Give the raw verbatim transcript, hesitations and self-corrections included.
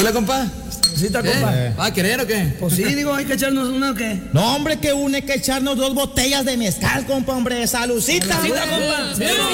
Saludcita, compa. Saludcita, compa. ¿Eh? ¿Va a querer o qué? Pues sí, digo, hay que echarnos una o qué. No, hombre, que une que echarnos dos botellas de mezcal, compa, hombre. Saludcita. Saludcita, compa.